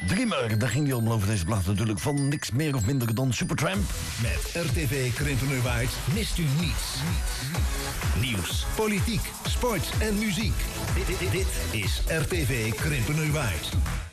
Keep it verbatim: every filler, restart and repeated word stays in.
Dreamer, daar ging hij allemaal over deze plaat natuurlijk. Van niks meer of minder dan Supertramp. Met R T V Krimpenerwaard mist u niets. Nieuws, politiek, sport en muziek. Dit, dit, dit is R T V Krimpenerwaard.